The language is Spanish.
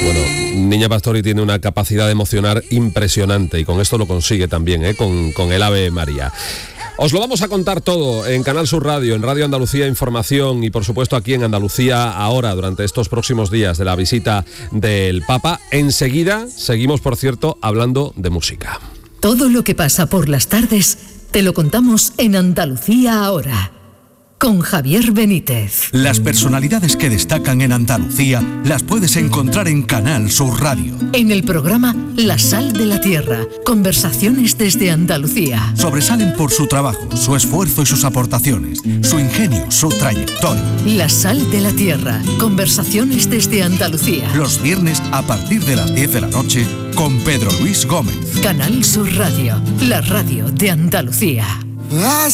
Bueno, Niña Pastori tiene una capacidad de emocionar impresionante y con esto lo consigue también, con el Ave María. Os lo vamos a contar todo en Canal Sur Radio, en Radio Andalucía Información y por supuesto aquí en Andalucía Ahora durante estos próximos días de la visita del Papa. Enseguida seguimos, por cierto, hablando de música. Todo lo que pasa por las tardes te lo contamos en Andalucía Ahora, con Javier Benítez. Las personalidades que destacan en Andalucía las puedes encontrar en Canal Sur Radio. En el programa La Sal de la Tierra, conversaciones desde Andalucía. Sobresalen por su trabajo, su esfuerzo y sus aportaciones, su ingenio, su trayectoria. La Sal de la Tierra, conversaciones desde Andalucía. Los viernes a partir de las 10 de la noche con Pedro Luis Gómez. Canal Sur Radio, la radio de Andalucía.